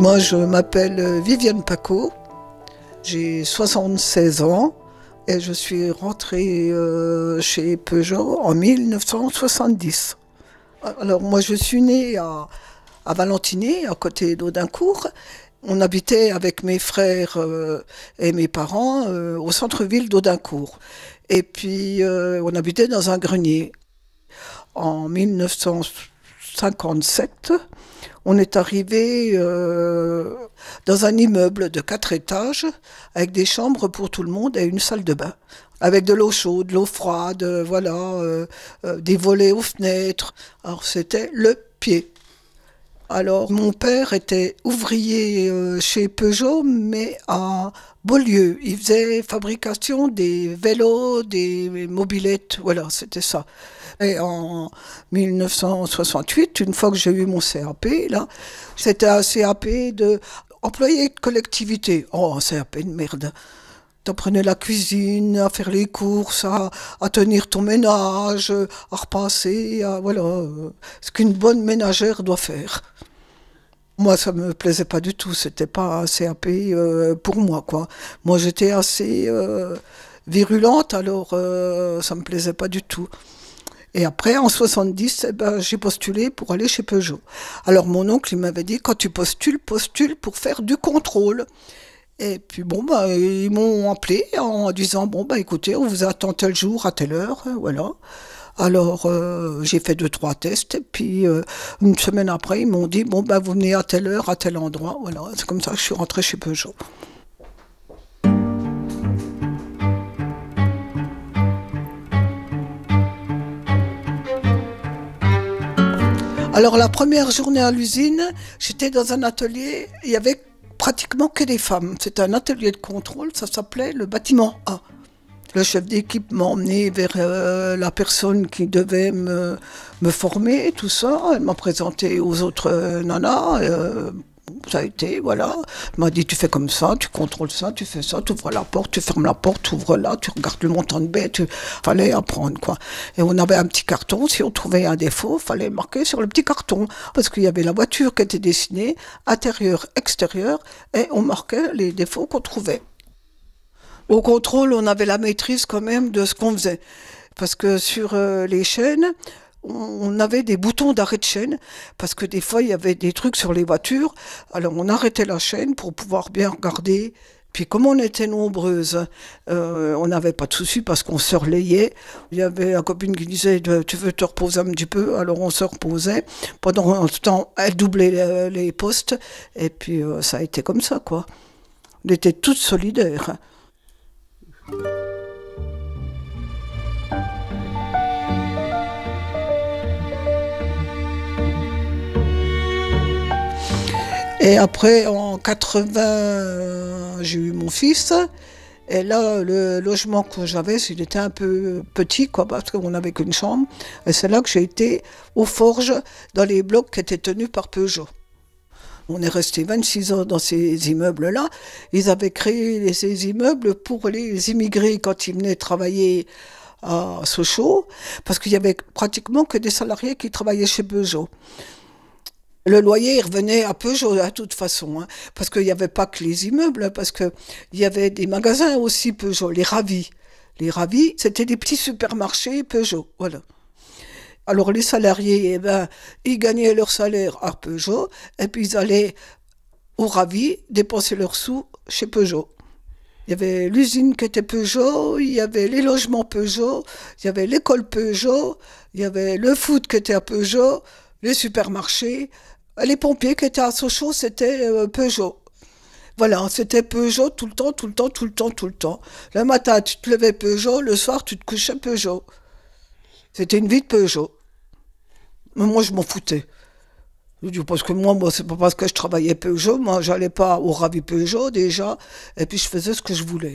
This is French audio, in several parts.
Moi, je m'appelle Viviane Paco, j'ai 76 ans et je suis rentrée chez Peugeot en 1970. Alors moi, je suis née à Valentigney, à côté d'Audincourt. On habitait avec mes frères et mes parents au centre-ville d'Audincourt. Et puis, on habitait dans un grenier. En 1957, on est arrivé dans un immeuble de 4 étages avec des chambres pour tout le monde et une salle de bain. Avec de l'eau chaude, de l'eau froide, des volets aux fenêtres. Alors c'était le pied. Alors mon père était ouvrier chez Peugeot, mais à Beaulieu. Il faisait fabrication des vélos, des mobylettes, voilà, c'était ça. Et en 1968, une fois que j'ai eu mon CAP, là, c'était un CAP de employé de collectivité. Oh, un CAP de merde. T'apprenais la cuisine, à faire les courses, à tenir ton ménage, à repasser, ce qu'une bonne ménagère doit faire. Moi, ça me plaisait pas du tout. C'était pas un CAP pour moi, quoi. Moi, j'étais assez virulente, alors ça me plaisait pas du tout. Et après, en 70, j'ai postulé pour aller chez Peugeot. Alors mon oncle, il m'avait dit, quand tu postule pour faire du contrôle. Et puis ils m'ont appelé en disant, écoutez, on vous attend tel jour, à telle heure, voilà. Alors j'ai fait 2-3 tests, et puis une semaine après, ils m'ont dit, vous venez à telle heure, à tel endroit, voilà. C'est comme ça que je suis rentrée chez Peugeot. Alors la première journée à l'usine, j'étais dans un atelier, il y avait pratiquement que des femmes. C'était un atelier de contrôle, ça s'appelait le bâtiment A. Le chef d'équipe m'a emmené vers la personne qui devait me former, tout ça. Elle m'a présenté aux autres nanas. Ça a été, voilà. Elle m'a dit, tu fais comme ça, tu contrôles ça, tu fais ça, tu ouvres la porte, tu fermes la porte, tu ouvres là, tu regardes le montant de baie, fallait apprendre, quoi. Et on avait un petit carton, si on trouvait un défaut, fallait le marquer sur le petit carton. Parce qu'il y avait la voiture qui était dessinée, intérieur, extérieur, et on marquait les défauts qu'on trouvait. Au contrôle, on avait la maîtrise quand même de ce qu'on faisait. Parce que sur les chaînes, on avait des boutons d'arrêt de chaîne, parce que des fois, il y avait des trucs sur les voitures. Alors, on arrêtait la chaîne pour pouvoir bien regarder. Puis, comme on était nombreuses, on n'avait pas de soucis parce qu'on se relayait. Il y avait une copine qui disait « Tu veux te reposer un petit peu ?» Alors, on se reposait. Pendant ce temps, elle doublait les postes. Et puis, ça a été comme ça, quoi. On était toutes solidaires. Et après, en 80, j'ai eu mon fils. Et là, le logement que j'avais, il était un peu petit, quoi, parce qu'on n'avait qu'une chambre. Et c'est là que j'ai été aux forges, dans les blocs qui étaient tenus par Peugeot. On est resté 26 ans dans ces immeubles-là. Ils avaient créé ces immeubles pour les immigrés quand ils venaient travailler à Sochaux, parce qu'il y avait pratiquement que des salariés qui travaillaient chez Peugeot. Le loyer, il revenait à Peugeot, de toute façon, hein, parce qu'il n'y avait pas que les immeubles, parce qu'il y avait des magasins aussi Peugeot, les Ravis. Les Ravis, c'était des petits supermarchés Peugeot, voilà. Alors les salariés, ils gagnaient leur salaire à Peugeot, et puis ils allaient au Ravis dépenser leurs sous chez Peugeot. Il y avait l'usine qui était Peugeot, il y avait les logements Peugeot, il y avait l'école Peugeot, il y avait le foot qui était à Peugeot, les supermarchés, les pompiers qui étaient à Sochaux, c'était Peugeot. Voilà, c'était Peugeot tout le temps, tout le temps, tout le temps, tout le temps. Le matin, tu te levais Peugeot, le soir, tu te couchais Peugeot. C'était une vie de Peugeot. Mais moi, je m'en foutais. Parce que moi, c'est pas parce que je travaillais Peugeot, moi, j'allais pas au Ravis Peugeot déjà, et puis je faisais ce que je voulais.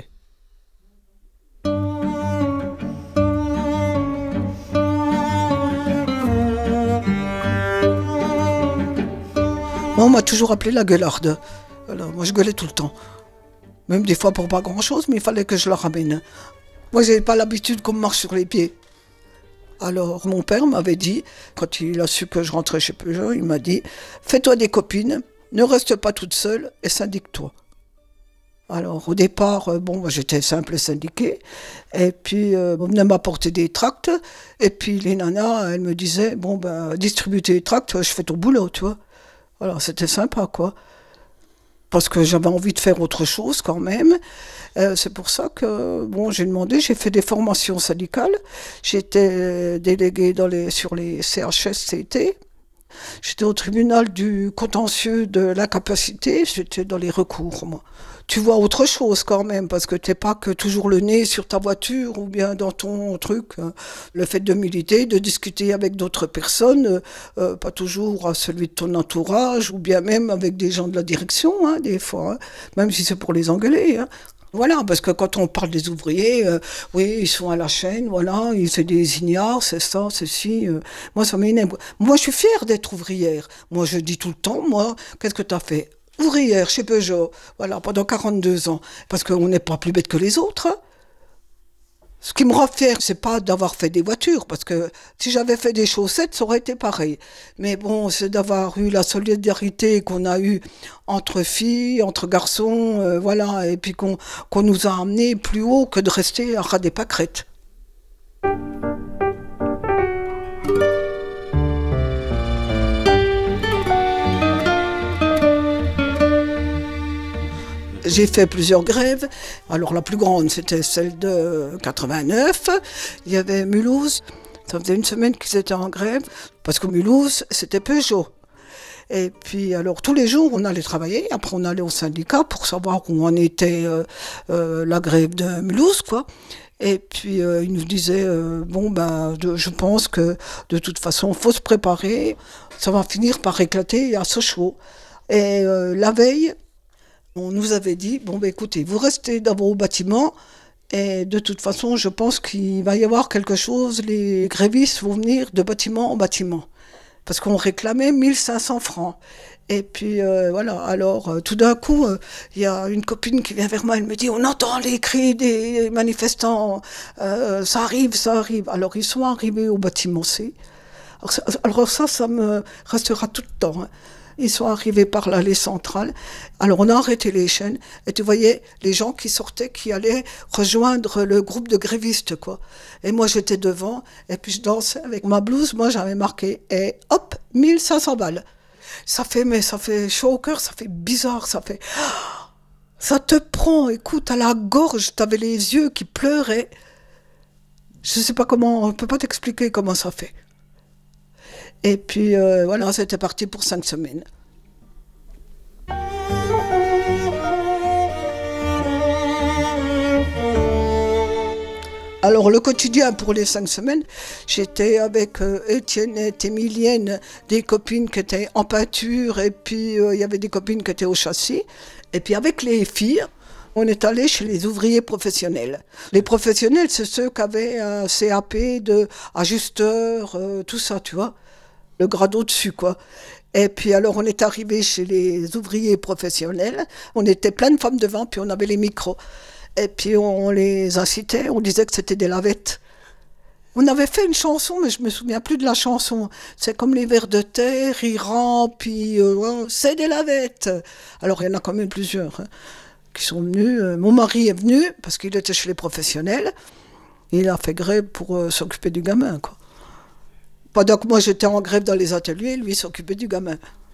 Moi, on m'a toujours appelé la gueularde. Voilà, moi, je gueulais tout le temps. Même des fois pour pas grand-chose, mais il fallait que je la ramène. Moi, j'avais pas l'habitude qu'on me marche sur les pieds. Alors mon père m'avait dit, quand il a su que je rentrais chez Peugeot, il m'a dit « Fais-toi des copines ne reste pas toute seule et syndique-toi. Alors au départ, bon, moi, j'étais simple syndiquée, et puis on venait m'apporter des tracts, et puis les nanas, elles me disaient, bon, ben, distribue tes tracts, je fais ton boulot, tu vois. Alors c'était sympa, quoi. Parce que j'avais envie de faire autre chose quand même. C'est pour ça que bon, j'ai demandé, j'ai fait des formations syndicales. J'étais déléguée sur les CHSCT. J'étais au tribunal du contentieux de l'incapacité, j'étais dans les recours, moi. Tu vois autre chose quand même, parce que t'es pas que toujours le nez sur ta voiture ou bien dans ton truc. Le fait de militer, de discuter avec d'autres personnes, pas toujours à celui de ton entourage, ou bien même avec des gens de la direction, hein, des fois, hein, même si c'est pour les engueuler. Hein. Voilà, parce que quand on parle des ouvriers, oui, ils sont à la chaîne, voilà, c'est des ignares, c'est ça, ceci. Moi, ça m'énerve. Moi, je suis fière d'être ouvrière. Moi, je dis tout le temps, moi, qu'est-ce que tu as fait? Ouvrière chez Peugeot, voilà, pendant 42 ans. Parce qu'on n'est pas plus bête que les autres. Hein. Ce qui me rend fière, c'est pas d'avoir fait des voitures, parce que si j'avais fait des chaussettes, ça aurait été pareil. Mais bon, c'est d'avoir eu la solidarité qu'on a eue entre filles, entre garçons, voilà, et puis qu'on nous a amenés plus haut que de rester à ras des pâquerettes. J'ai fait plusieurs grèves. Alors la plus grande, c'était celle de 89. Il y avait Mulhouse. Ça faisait une semaine qu'ils étaient en grève. Parce que Mulhouse, c'était Peugeot. Et puis alors tous les jours, on allait travailler. Après, on allait au syndicat pour savoir où en était la grève de Mulhouse, quoi. Et puis ils nous disaient, bon ben, je pense que de toute façon, faut se préparer. Ça va finir par éclater à Sochaux. Et la veille, on nous avait dit, bon ben écoutez, vous restez dans vos bâtiments et de toute façon, je pense qu'il va y avoir quelque chose, les grévistes vont venir de bâtiment en bâtiment. Parce qu'on réclamait 1500 francs. Et puis voilà, alors tout d'un coup, il y a une copine qui vient vers moi, elle me dit, on entend les cris des manifestants, ça arrive, ça arrive. Alors ils sont arrivés au bâtiment C. Alors ça me restera tout le temps. Hein. Ils sont arrivés par l'allée centrale. Alors on a arrêté les chaînes et tu voyais les gens qui sortaient, qui allaient rejoindre le groupe de grévistes, quoi. Et moi j'étais devant et puis je dansais avec ma blouse. Moi j'avais marqué et hop, 1500 balles. Ça fait chaud au cœur, ça fait bizarre, ça te prend, écoute, à la gorge, t'avais les yeux qui pleuraient. Je sais pas comment, on peut pas t'expliquer comment ça fait. Et puis voilà, c'était parti pour 5 semaines. Alors le quotidien pour les 5 semaines, j'étais avec Étienne et Émilienne, des copines qui étaient en peinture, et puis il y avait des copines qui étaient au châssis. Et puis avec les filles, on est allé chez les ouvriers professionnels. Les professionnels, c'est ceux qui avaient un CAP de ajusteur, tout ça, tu vois. Le grade au-dessus, quoi. Et puis alors on est arrivé chez les ouvriers professionnels, on était plein de femmes devant, puis on avait les micros. Et puis on les incitait, on disait que c'était des lavettes. On avait fait une chanson, mais je me souviens plus de la chanson. C'est comme les vers de terre, ils rampent, puis c'est des lavettes. Alors il y en a quand même plusieurs hein, qui sont venus. Mon mari est venu, parce qu'il était chez les professionnels. Il a fait grève pour s'occuper du gamin, quoi. Pendant que moi j'étais en grève dans les ateliers, lui s'occupait du gamin.